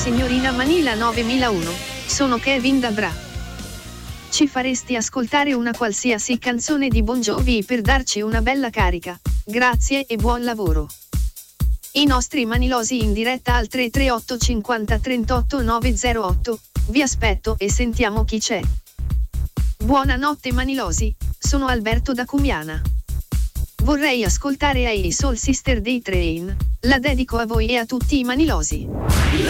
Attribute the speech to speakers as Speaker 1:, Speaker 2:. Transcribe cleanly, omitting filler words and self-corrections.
Speaker 1: signorina Manila 9001. Sono Kevin da Bra. Ci faresti ascoltare una qualsiasi canzone di Bon Jovi per darci una bella carica? Grazie e buon lavoro. I nostri manilosi in diretta al 338 50 38 908. Vi aspetto e sentiamo chi c'è. Buonanotte manilosi, sono Alberto da Cumiana. Vorrei ascoltare i Soul Sister dei Train. La dedico a voi e a tutti i manilosi.